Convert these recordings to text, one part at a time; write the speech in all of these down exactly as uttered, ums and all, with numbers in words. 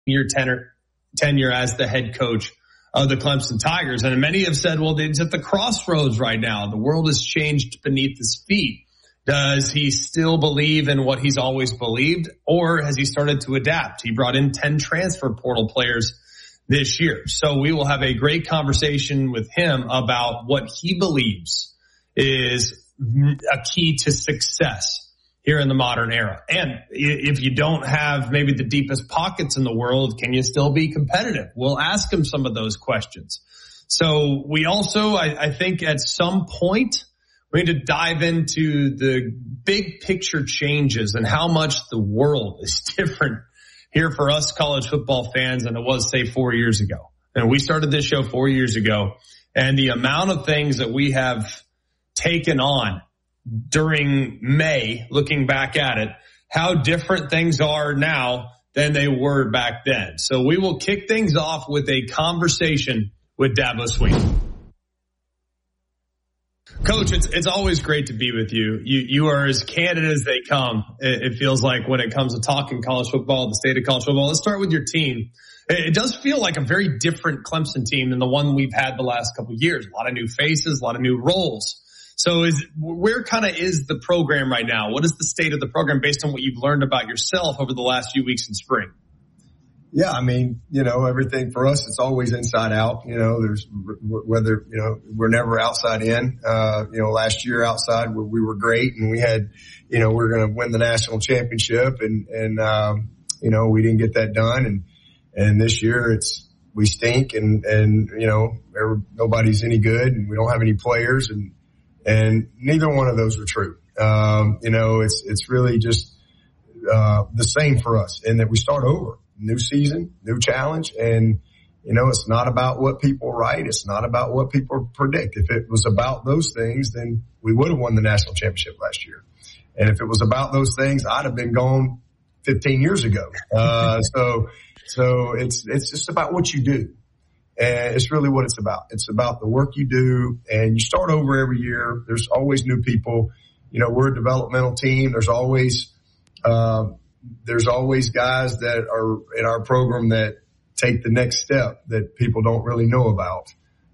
year tenure, tenure as the head coach of the Clemson Tigers. And many have said, well, he's at the crossroads right now. The world has changed beneath his feet. Does he still believe in what he's always believed, or has he started to adapt? He brought in ten transfer portal players this year. So we will have a great conversation with him about what he believes is a key to success here in the modern era. And if you don't have maybe the deepest pockets in the world, can you still be competitive? We'll ask him some of those questions. So we also, I, I think at some point, we need to dive into the big picture changes and how much the world is different here for us college football fans than it was, say, four years ago. And we started this show four years ago, and the amount of things that we have taken on during May, looking back at it, how different things are now than they were back then. So we will kick things off with a conversation with Dabo Swinney. Coach, it's it's always great to be with you. You you are as candid as they come, it, it feels like, when it comes to talking college football, the state of college football. Let's start with your team. It, it does feel like a very different Clemson team than the one we've had the last couple of years. A lot of new faces, a lot of new roles. So is where kind of is the program right now? What is the state of the program based on what you've learned about yourself over the last few weeks in spring? Yeah, I mean, you know, everything for us, it's always inside out. You know, there's whether, you know, we're never outside in. Uh, you know, last year outside we, we were great, and we had, you know, we we're going to win the national championship, and, and, um, you know, we didn't get that done. And, and this year it's, we stink, and, and, you know, nobody's any good, and we don't have any players, and, and neither one of those are true. Um, you know, it's, it's really just, uh, the same for us, in that we start over. New season, new challenge. And, you know, it's not about what people write. It's not about what people predict. If it was about those things, then we would have won the national championship last year. And if it was about those things, I'd have been gone fifteen years ago. Uh, so, so it's, it's just about what you do. And it's really what it's about. It's about the work you do, and you start over every year. There's always new people. You know, we're a developmental team. There's always, uh, There's always guys that are in our program that take the next step that people don't really know about.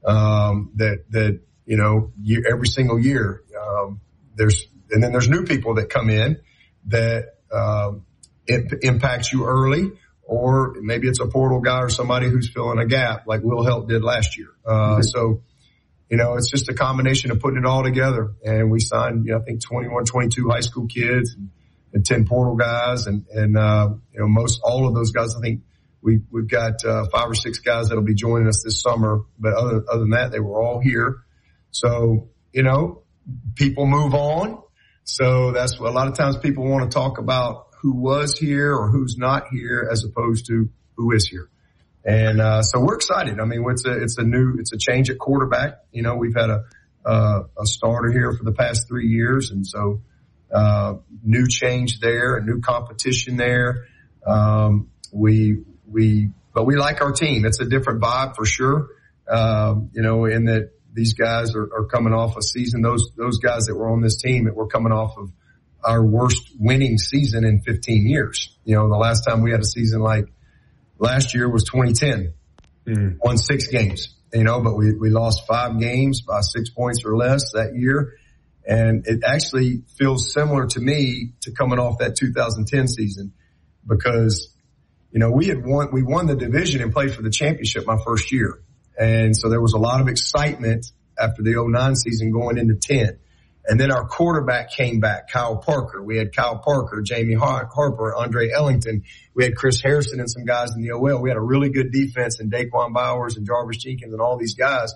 Um, that, that, you know, year, every single year, um, there's, and then there's new people that come in that, um, it impacts you early, or maybe it's a portal guy or somebody who's filling a gap like Will Helt did last year. Uh, mm-hmm. so, you know, it's just a combination of putting it all together. And we signed, you know, I think twenty-one, twenty-two high school kids, and, and ten portal guys, and, and, uh, you know, most, all of those guys, I think we, we've got, uh, five or six guys that'll be joining us this summer. But other, other than that, they were all here. So, you know, people move on. So that's what a lot of times people want to talk about, who was here or who's not here, as opposed to who is here. And, uh, so we're excited. I mean, it's a, it's a new, it's a change at quarterback. You know, we've had a, uh, a starter here for the past three years. And so, Uh, new change there, a new competition there. Um, we, we, but we like our team. It's a different vibe for sure. Um, you know, in that these guys are, are coming off a season. Those, those guys that were on this team that were coming off of our worst winning season in fifteen years. You know, the last time we had a season like last year was twenty ten. Mm. Won six games, you know, but we, we lost five games by six points or less that year. And it actually feels similar to me to coming off that two thousand ten season, because, you know, we had won, we won the division and played for the championship my first year. And so there was a lot of excitement after the oh nine season going into ten. And then our quarterback came back, Kyle Parker. We had Kyle Parker, Jamie Harper, Andre Ellington. We had Chris Harrison and some guys in the O L. We had a really good defense, and Daquan Bowers and Jarvis Jenkins and all these guys.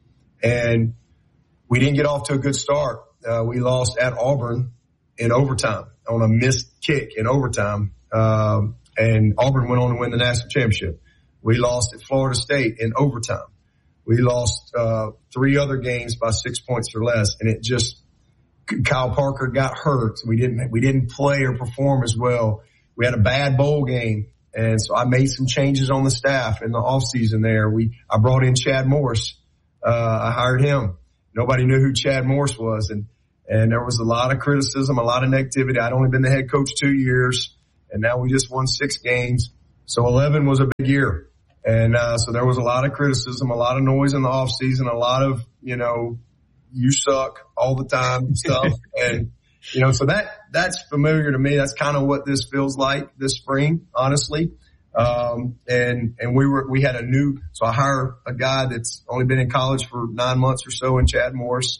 And we didn't get off to a good start. Uh, we lost at Auburn in overtime on a missed kick in overtime. Um, and Auburn went on to win the national championship. We lost at Florida State in overtime. We lost, uh, three other games by six points or less. And it just, Kyle Parker got hurt. We didn't, we didn't play or perform as well. We had a bad bowl game. And so I made some changes on the staff in the off season there. We, I brought in Chad Morris. Uh, I hired him. Nobody knew who Chad Morris was. And, And there was a lot of criticism, a lot of negativity. I'd only been the head coach two years, and now we just won six games. So eleven was a big year. And, uh, so there was a lot of criticism, a lot of noise in the off season, a lot of, you know, you suck all the time stuff. And, you know, so that, that's familiar to me. That's kind of what this feels like this spring, honestly. Um, and, and we were, we had a new, so I hired a guy that's only been in college for nine months or so in Chad Morris.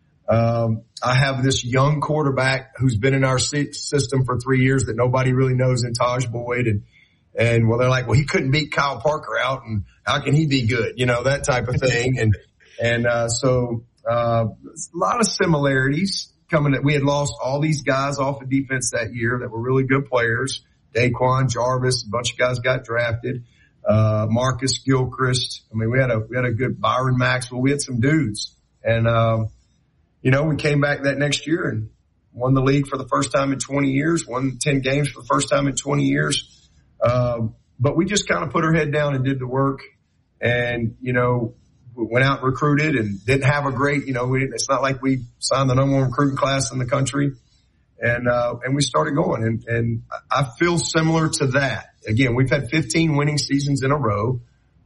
Um, I have this young quarterback who's been in our system for three years that nobody really knows in Taj Boyd. And, and well, they're like, well, he couldn't beat Kyle Parker out and how can he be good? You know, that type of thing. And, and, uh, so, uh, a lot of similarities coming. We had lost all these guys off of defense that year that were really good players. Daquan, Jarvis, a bunch of guys got drafted. Uh, Marcus Gilchrist. I mean, we had a, we had a good Byron Maxwell. We had some dudes. And, um, you know, we came back that next year and won the league for the first time in twenty years, won ten games for the first time in twenty years. Um, but we just kind of put our head down and did the work and, you know, went out and recruited and didn't have a great, you know, we didn't, it's not like we signed the number one recruiting class in the country. And, uh, and we started going and, and I feel similar to that. Again, we've had fifteen winning seasons in a row.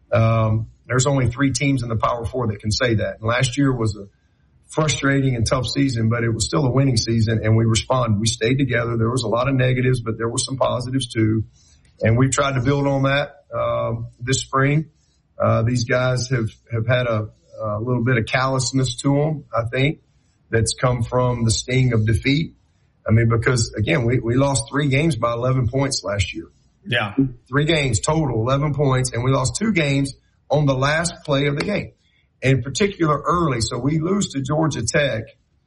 Um, there's only three teams in the Power Four that can say that. And last year was a frustrating and tough season, but it was still a winning season and we responded. We stayed together. There was a lot of negatives, but there were some positives too. And we've tried to build on that, um, this spring. Uh, these guys have, have had a, a little bit of callousness to them, I think, that's come from the sting of defeat. I mean, because again, we, we lost three games by eleven points last year. Yeah. Three games total, eleven points, and we lost two games on the last play of the game. In particular early. So we lose to Georgia Tech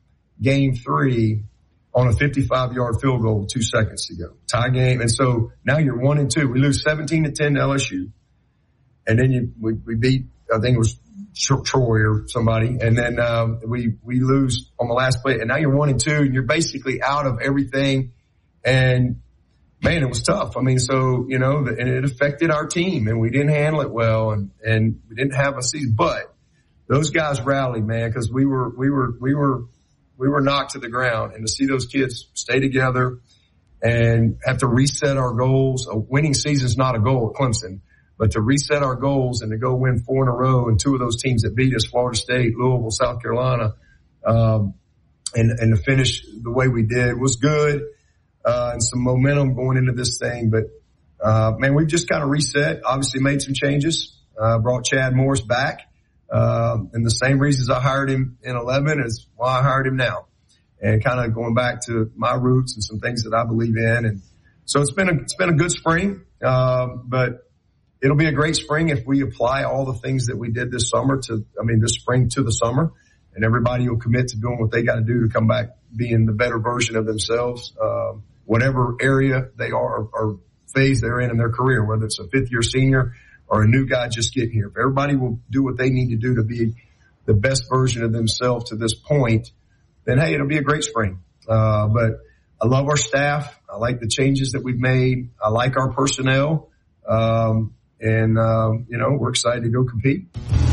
game three on a fifty-five yard field goal with two seconds to go. Tie game. And so now you're one and two. We lose seventeen to ten to L S U. And then you, we, we beat, I think it was Troy or somebody. And then, um, we, we lose on the last play. And now you're one and two and you're basically out of everything. And man, it was tough. I mean, so, you know, and it affected our team and we didn't handle it well and, and we didn't have a season, but those guys rallied, man, because we were, we were, we were, we were knocked to the ground. And to see those kids stay together and have to reset our goals. A winning season is not a goal at Clemson, but to reset our goals and to go win four in a row and two of those teams that beat us, Florida State, Louisville, South Carolina, um, and, and to finish the way we did was good, uh, and some momentum going into this thing. But, uh, man, we've just kind of reset, obviously made some changes, uh, brought Chad Morris back. Um, and the same reasons I hired him in eleven is why I hired him now, and kind of going back to my roots and some things that I believe in. And so it's been a, it's been a good spring. Um, but it'll be a great spring if we apply all the things that we did this summer to, I mean, this spring to the summer, and everybody will commit to doing what they got to do to come back being the better version of themselves, um, whatever area they are or phase they're in in their career, whether it's a fifth year senior or a new guy just getting here. If everybody will do what they need to do to be the best version of themselves to this point, then hey, it'll be a great spring. Uh, but I love our staff. I like the changes that we've made. I like our personnel. Um, and, um, you know, we're excited to go compete.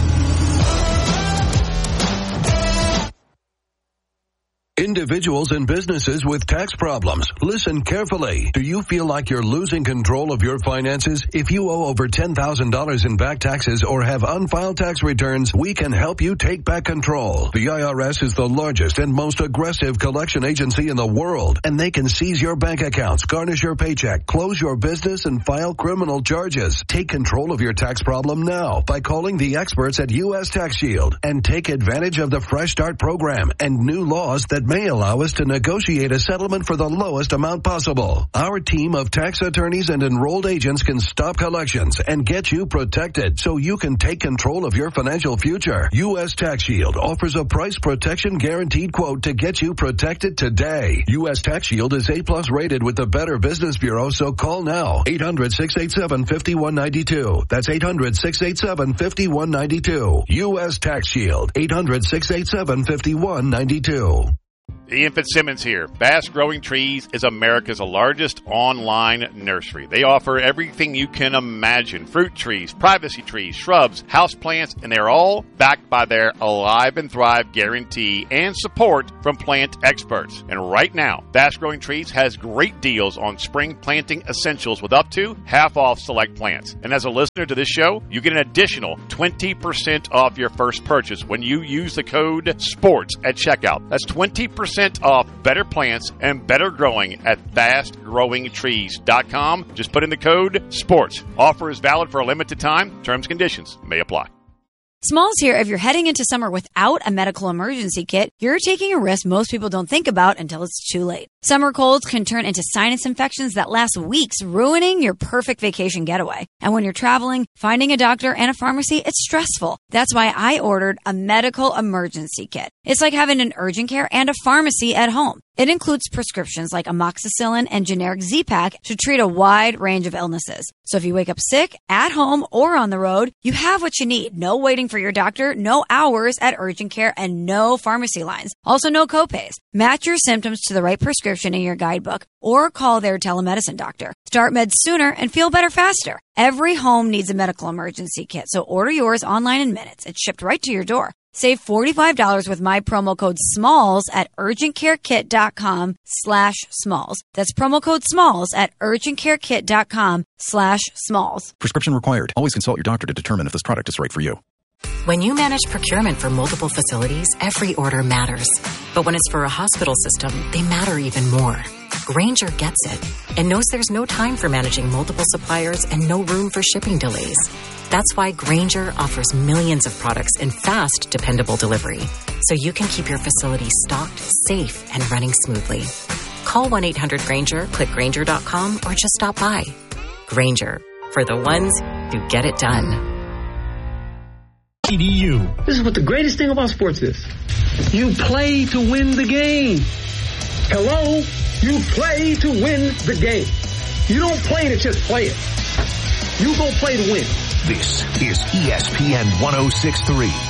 Individuals and businesses with tax problems, listen carefully. Do you feel like you're losing control of your finances? If you owe over ten thousand dollars in back taxes or have unfiled tax returns, we can help you take back control. The I R S is the largest and most aggressive collection agency in the world, and they can seize your bank accounts, garnish your paycheck, close your business, and file criminal charges. Take control of your tax problem now by calling the experts at U S Tax Shield and take advantage of the Fresh Start program and new laws that may allow us to negotiate a settlement for the lowest amount possible. Our team of tax attorneys and enrolled agents can stop collections and get you protected so you can take control of your financial future. U S Tax Shield offers a price protection guaranteed quote to get you protected today. U S Tax Shield is A plus rated with the Better Business Bureau, so call now. eight hundred, six eight seven, five one nine two. That's eight hundred, six eight seven, five one nine two. U S Tax Shield. eight hundred, six eight seven, five one nine two. Ian Fitzsimmons here. Fast Growing Trees is America's largest online nursery. They offer everything you can imagine. Fruit trees, privacy trees, shrubs, houseplants, and they're all backed by their Alive and Thrive guarantee and support from plant experts. And right now, Fast Growing Trees has great deals on spring planting essentials with up to half off select plants. And as a listener to this show, you get an additional twenty percent off your first purchase when you use the code SPORTS at checkout. That's twenty percent off better plants and better growing at fast growing trees dot com. Just put in the code SPORTS. Offer is valid for a limited time. Terms and conditions may apply. Smalls here. If you're heading into summer without a medical emergency kit, you're taking a risk most people don't think about until it's too late. Summer colds can turn into sinus infections that last weeks, ruining your perfect vacation getaway. And when you're traveling, finding a doctor and a pharmacy, it's stressful. That's why I ordered a medical emergency kit. It's like having an urgent care and a pharmacy at home. It includes prescriptions like amoxicillin and generic Z-Pak to treat a wide range of illnesses. So if you wake up sick, at home, or on the road, you have what you need. No waiting for your doctor, no hours at urgent care, and no pharmacy lines. Also, no copays. Match your symptoms to the right prescription in your guidebook or call their telemedicine doctor. Start meds sooner and feel better faster. Every home needs a medical emergency kit, so order yours online in minutes. It's shipped right to your door. Save forty-five dollars with my promo code SMALLS at urgentcarekit.com slash SMALLS. That's promo code SMALLS at urgentcarekit.com slash SMALLS. Prescription required. Always consult your doctor to determine if this product is right for you. When you manage procurement for multiple facilities, every order matters. But when it's for a hospital system, they matter even more. Grainger gets it and knows there's no time for managing multiple suppliers and no room for shipping delays. That's why Grainger offers millions of products in fast, dependable delivery, so you can keep your facility stocked, safe, and running smoothly. Call one eight hundred Grainger, click Grainger dot com, or just stop by. Grainger, for the ones who get it done. E D U. This is what the greatest thing about sports is. You play to win the game. Hello? You play to win the game. You don't play to just play it. You go play to win. This is E S P N one oh six point three.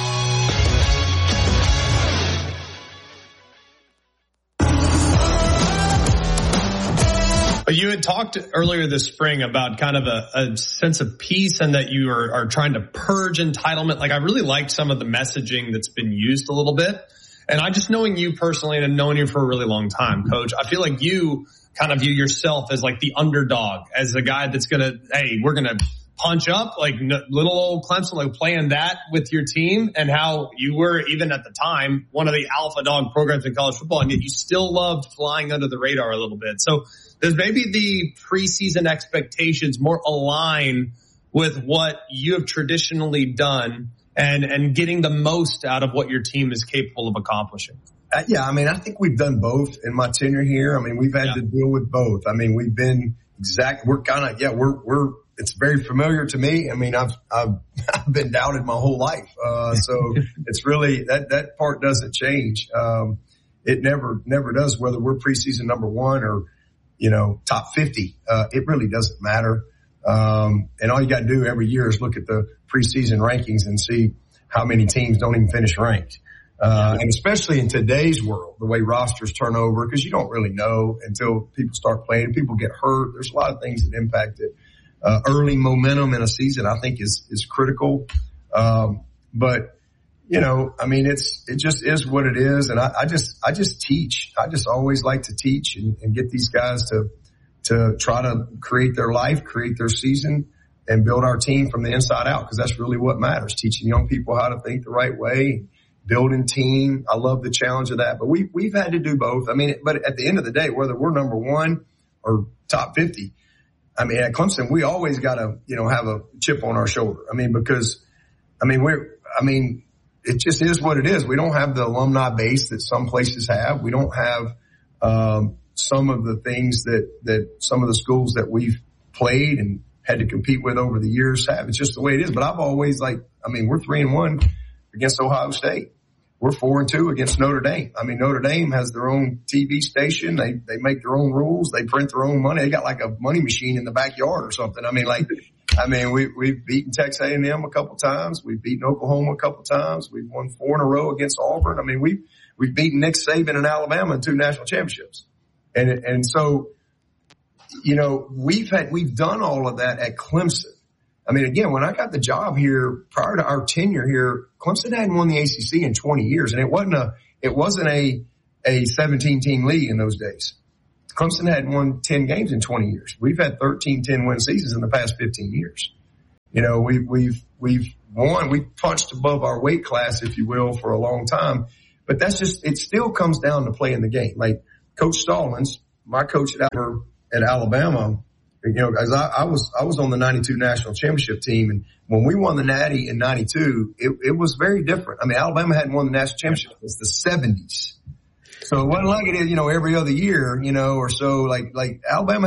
You had talked earlier this spring about kind of a, a sense of peace and that you are, are trying to purge entitlement. Like, I really liked some of the messaging that's been used a little bit. And I just knowing you personally and knowing you for a really long time, Coach, I feel like you kind of view yourself as like the underdog, as a guy that's going to, hey, we're going to punch up like little old Clemson, like playing that with your team, and how you were, even at the time, one of the alpha dog programs in college football, and yet you still loved flying under the radar a little bit. So does maybe the preseason expectations more align with what you have traditionally done and, and getting the most out of what your team is capable of accomplishing? Uh, yeah, I mean, I think we've done both in my tenure here. I mean, we've had yeah. to deal with both. I mean, we've been exact, we're kind of, yeah, we're, we're, it's very familiar to me. I mean, I've, I've, I've been doubted my whole life. Uh, so it's really, that, that part doesn't change. Um, it never, never does, whether we're preseason number one or, you know, top fifty. Uh, it really doesn't matter. Um, and all you got to do every year is look at the preseason rankings and see how many teams don't even finish ranked. Uh, and especially in today's world, the way rosters turn over, because you don't really know until people start playing. People get hurt. There's a lot of things that impact it. Uh, early momentum in a season, I think, is, is critical. Um, but, you know, I mean, it's, it just is what it is. And I, I just, I just teach. I just always like to teach and, and get these guys to, to try to create their life, create their season, and build our team from the inside out. Cause that's really what matters. Teaching young people how to think the right way, building team. I love the challenge of that, but we, we've had to do both. I mean, but at the end of the day, whether we're number one or top fifty, I mean, at Clemson, we always got to, you know, have a chip on our shoulder. I mean, because, I mean, we're, I mean, it just is what it is. We don't have the alumni base that some places have. We don't have, um, some of the things that, that some of the schools that we've played and had to compete with over the years have. It's just the way it is. But I've always like, I mean, we're three and one against Ohio State. We're four and two against Notre Dame. I mean, Notre Dame has their own T V station. They, they make their own rules. They print their own money. They got like a money machine in the backyard or something. I mean, like, I mean, we, we've beaten Texas A and M a couple times. We've beaten Oklahoma a couple times. We've won four in a row against Auburn. I mean, we, we've beaten Nick Saban and Alabama in two national championships. And, and so, you know, we've had, we've done all of that at Clemson. I mean, again, when I got the job here prior to our tenure here, Clemson hadn't won the A C C in twenty years, and it wasn't a, it wasn't a, a seventeen team league in those days. Clemson hadn't won ten games in twenty years. We've had thirteen ten win seasons in the past fifteen years. You know, we've, we've, we've won, we punched above our weight class, if you will, for a long time. But that's just, it still comes down to playing the game. Like Coach Stallings, my coach at, at Alabama, you know, as I, I was, I was on the ninety-two national championship team. And when we won the Natty in ninety-two, it, it was very different. I mean, Alabama hadn't won the national championship since the seventies. So it wasn't like it is, you know, every other year, you know, or so. Like, like Alabama